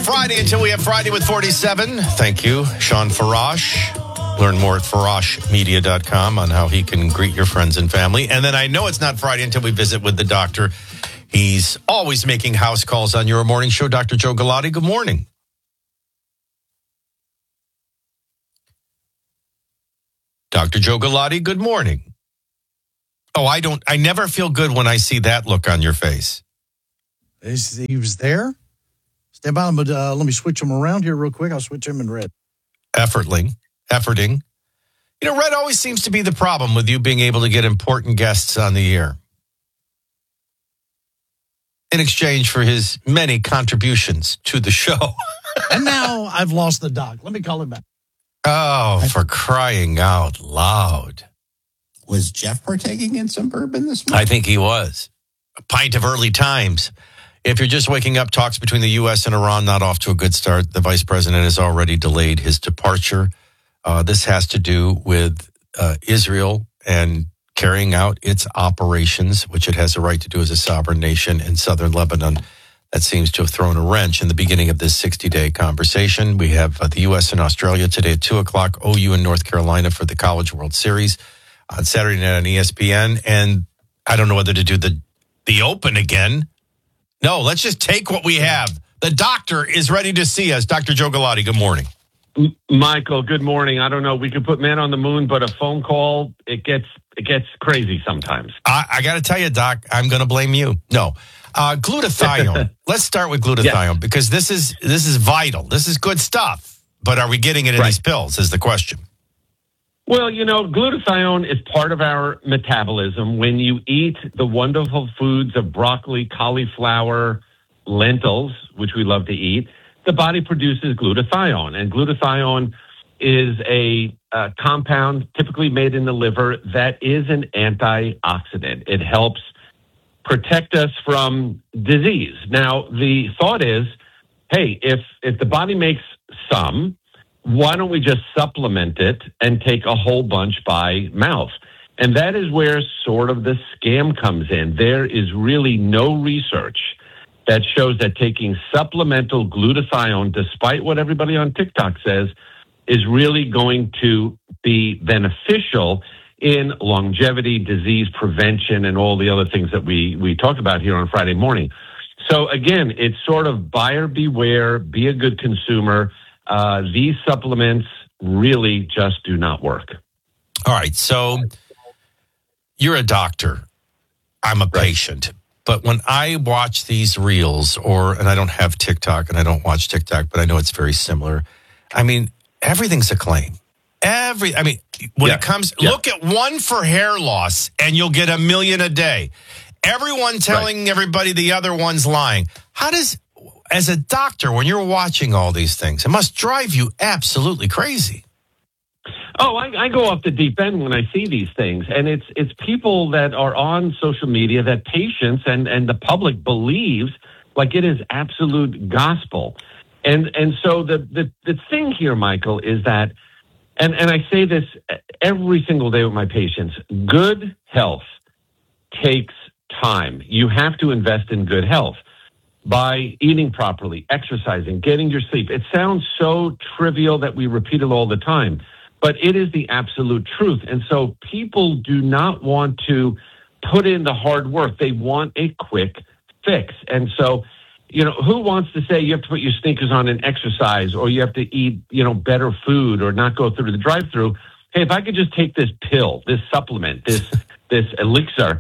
Friday until we have Friday with 47. Thank you, Sean Farash. Learn more at farashmedia.com on how he can greet your friends and family. And then I know it's not Friday until we visit with the doctor. He's always making house calls on your morning show. Dr. Joe Galati, good morning. Dr. Joe Galati, good morning. Oh, I never feel good when I see that look on your face. He was there. Stay by him, but let me switch him around here real quick. I'll switch him in red. Efforting. You know, red always seems to be the problem with you being able to get important guests on the air. In exchange for his many contributions to the show. And now I've lost the doc. Let me call him back. Oh, for crying out loud. Was Jeff partaking in some bourbon this morning? I think he was. A pint of early times. If you're just waking up, talks between the U.S. and Iran not off to a good start. The vice president has already delayed his departure. This has to do with Israel and carrying out its operations, which it has a right to do as a sovereign nation in southern Lebanon. That seems to have thrown a wrench in the beginning of this 60-day conversation. We have the U.S. and Australia today at 2 o'clock, OU in North Carolina for the College World Series on Saturday night on ESPN. And I don't know whether to do the Open again. No, let's just take what we have. The doctor is ready to see us. Dr. Joe Galati, good morning. Michael, good morning. I don't know. We could put man on the moon, but a phone call, it gets crazy sometimes. I got to tell you, Doc, I'm going to blame you. No. Glutathione. Let's start with glutathione because this is vital. This is good stuff. But are we getting it in these pills is the question. Well, you know, glutathione is part of our metabolism. When you eat the wonderful foods of broccoli, cauliflower, lentils, which we love to eat, the body produces glutathione. And glutathione is a compound typically made in the liver that is an antioxidant. It helps protect us from disease. Now, the thought is, hey, if the body makes some, why don't we just supplement it and take a whole bunch by mouth? And that is where sort of the scam comes in. There is really no research that shows that taking supplemental glutathione, despite what everybody on TikTok says, is really going to be beneficial in longevity, disease prevention, and all the other things that we talk about here on Friday morning. So again, it's sort of buyer beware, be a good consumer. These supplements really just do not work. All right. So you're a doctor. I'm a patient. But when I watch these reels and I don't have TikTok and I don't watch TikTok, but I know it's very similar. I mean, everything's a claim. When it comes, look at one for hair loss and you'll get 1 million a day. Everyone telling everybody the other one's lying. As a doctor, when you're watching all these things, it must drive you absolutely crazy. Oh, I go off the deep end when I see these things. And it's people that are on social media that patients and the public believes like it is absolute gospel. And so the thing here, Michael, is that, and I say this every single day with my patients, good health takes time. You have to invest in good health by eating properly, exercising, getting your sleep. It sounds so trivial that we repeat it all the time, but it is the absolute truth. And so people do not want to put in the hard work. They want a quick fix. And so, you know, who wants to say you have to put your sneakers on and exercise, or you have to eat, better food, or not go through the drive-through? Hey, if I could just take this pill, this supplement, this elixir,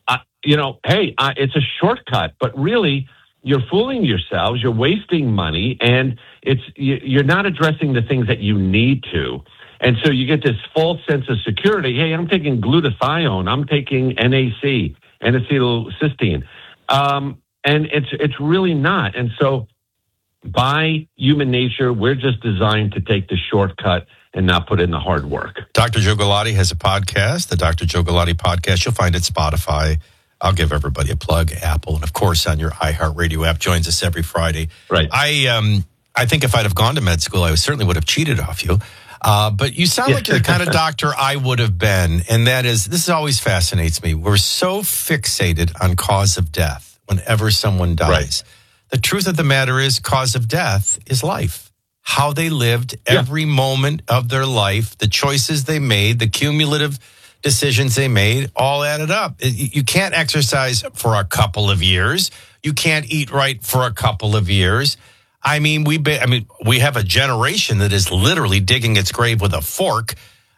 it's a shortcut. But really, you're fooling yourselves. You're wasting money, and you're not addressing the things that you need to. And so you get this false sense of security. Hey, I'm taking glutathione. I'm taking NAC, N-acetylcysteine. And it's really not. And so by human nature, we're just designed to take the shortcut and not put in the hard work. Dr. Joe Galati has a podcast, the Dr. Joe Galati podcast. You'll find it Spotify. I'll give everybody a plug, Apple, and of course on your iHeartRadio app. Joins us every Friday. Right. I think if I'd have gone to med school, I certainly would have cheated off you. But you sound like you're the kind of doctor I would have been. And this always fascinates me. We're so fixated on cause of death whenever someone dies. Right. The truth of the matter is, cause of death is life. How they lived every moment of their life, the choices they made, the cumulative decisions they made, all added up. You can't exercise for a couple of years. You can't eat right for a couple of years. I mean, we have a generation that is literally digging its grave with a fork.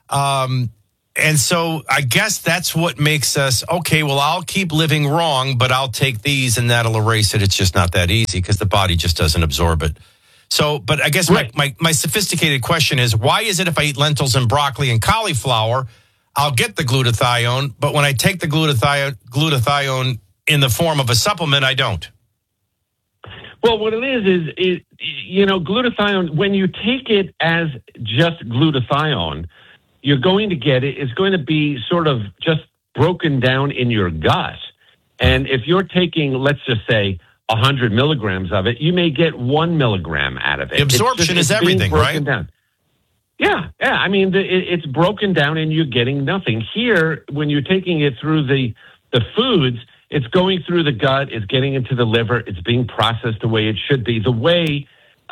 And so I guess that's what makes us, okay, well, I'll keep living wrong, but I'll take these and that'll erase it. It's just not that easy because the body just doesn't absorb it. So, but I guess my sophisticated question is, why is it if I eat lentils and broccoli and cauliflower, I'll get the glutathione, but when I take the glutathione in the form of a supplement, I don't? Well, what it is glutathione, when you take it as just glutathione, you're going to get it. It's going to be sort of just broken down in your gut. And if you're taking, let's just say, 100 milligrams of it, you may get 1 milligram out of it. Absorption is everything, right? Down. Yeah. I mean, it's broken down and you're getting nothing. Here, when you're taking it through the foods, it's going through the gut, it's getting into the liver, it's being processed the way it should be, the way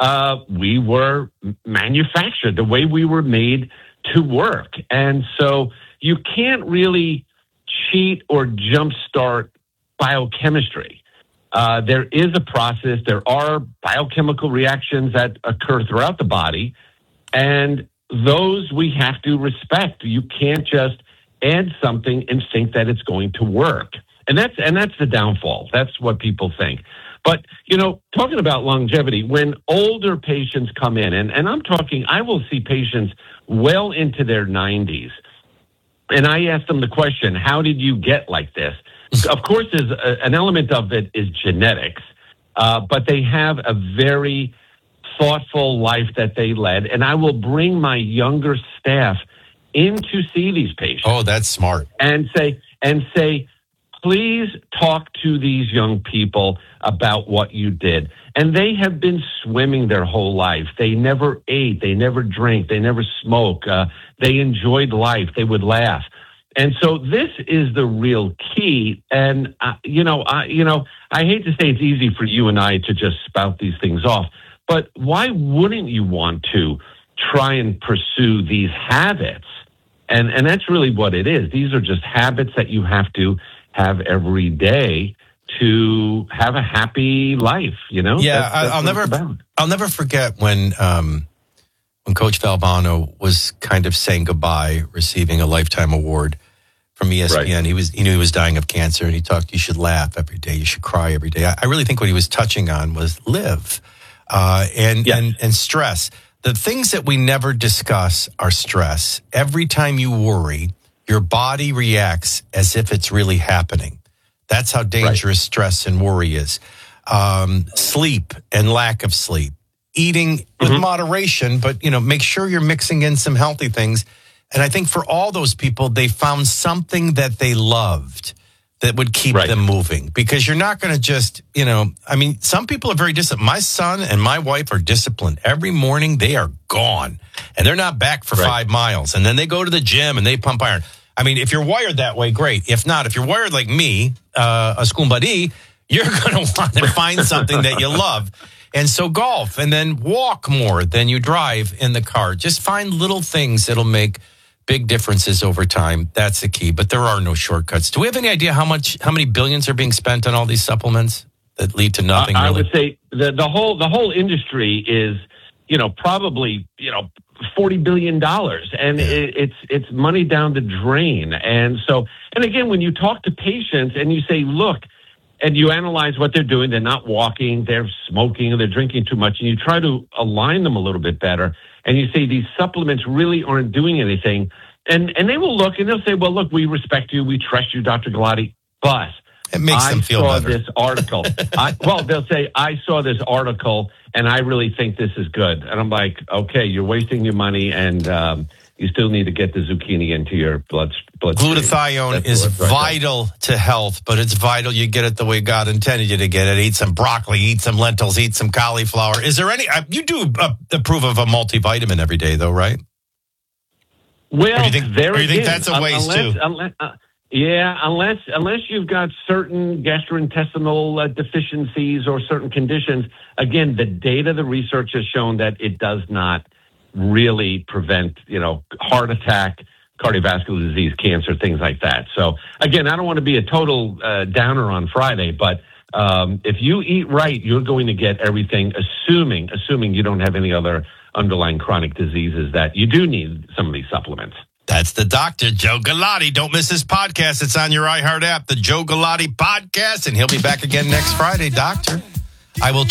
we were manufactured, the way we were made to work. And so you can't really cheat or jumpstart biochemistry. There is a process. There are biochemical reactions that occur throughout the body, and those we have to respect. You can't just add something and think that it's going to work. And that's the downfall. That's what people think. But, talking about longevity, when older patients come in, and I will see patients well into their 90s, and I ask them the question, how did you get like this? Of course, there's an element of it is genetics, but they have a very thoughtful life that they led, and I will bring my younger staff in to see these patients. Oh, that's smart. And say, please talk to these young people about what you did. And they have been swimming their whole life. They never ate. They never drank. They never smoked. They enjoyed life. They would laugh. And so this is the real key. And, I hate to say it's easy for you and I to just spout these things off, but why wouldn't you want to try and pursue these habits? And that's really what it is. These are just habits that you have to have every day to have a happy life, Yeah, that's I'll never forget when Coach Valvano was kind of saying goodbye, receiving a lifetime award from ESPN. Right. He knew he was dying of cancer, and he talked, you should laugh every day, you should cry every day. I really think what he was touching on was live and stress. The things that we never discuss are stress. Every time you worry, your body reacts as if it's really happening. That's how dangerous stress and worry is. Sleep and lack of sleep. Eating with moderation, but, make sure you're mixing in some healthy things. And I think for all those people, they found something that they loved that would keep them moving. Because you're not going to just, some people are very disciplined. My son and my wife are disciplined. Every morning they are gone and they're not back for 5 miles. And then they go to the gym and they pump iron. I mean, if you're wired that way, great. If not, if you're wired like me, a skumbadi, you're going to want to find something that you love. And so golf, and then walk more than you drive in the car. Just find little things that'll make big differences over time. That's the key. But there are no shortcuts. Do we have any idea how many billions are being spent on all these supplements that lead to nothing? I would say the whole industry is, probably, $40 billion, and it's money down the drain. And again, when you talk to patients and you say, look, and you analyze what they're doing, they're not walking, they're smoking, or they're drinking too much, and you try to align them a little bit better, and you say these supplements really aren't doing anything, and they will look and they'll say, well, look, we respect you, we trust you, Dr. Galati, but it makes them feel better. This article. They'll say, I saw this article, and I really think this is good. And I'm like, okay, you're wasting your money, and you still need to get the zucchini into your blood. Glutathione is vital to health, but it's vital you get it the way God intended you to get it. Eat some broccoli, eat some lentils, eat some cauliflower. Is there any? You do approve of a multivitamin every day, though, right? Well, or you think that's a waste too? Yeah, unless you've got certain gastrointestinal deficiencies or certain conditions. Again, the data, the research has shown that it does not really prevent, heart attack, cardiovascular disease, cancer, things like that. So again, I don't want to be a total downer on Friday, but if you eat right, you're going to get everything, assuming you don't have any other underlying chronic diseases that you do need some of these supplements. That's the doctor, Joe Galati. Don't miss his podcast. It's on your iHeart app, the Joe Galati Podcast, and he'll be back again next Friday, doctor. I will